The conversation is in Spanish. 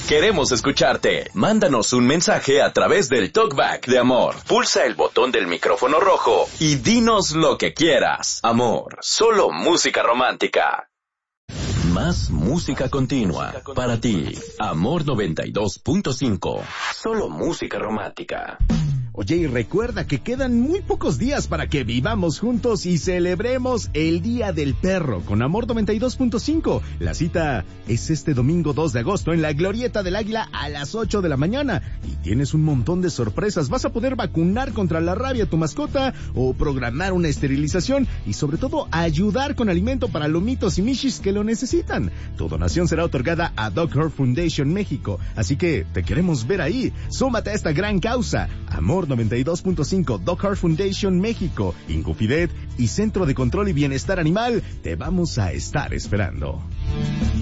Queremos escucharte. Mándanos un mensaje a través del TalkBack de Amor. Pulsa el botón del micrófono rojo y dinos lo que quieras. Amor, solo música romántica. Más música continua para ti. Amor 92.5. Solo música romántica. Oye, y recuerda que quedan muy pocos días para que vivamos juntos y celebremos el Día del Perro con Amor 92.5. La cita es este domingo 2 de agosto en la Glorieta del Águila a las 8 de la mañana. Y tienes un montón de sorpresas. Vas a poder vacunar contra la rabia a tu mascota o programar una esterilización y sobre todo ayudar con alimento para lomitos y michis que lo necesitan. Tu donación será otorgada a Dog Heart Foundation México. Así que te queremos ver ahí. Súmate a esta gran causa. Amor 92.5, Dog Heart Foundation México, Incufidet y Centro de Control y Bienestar Animal, te vamos a estar esperando.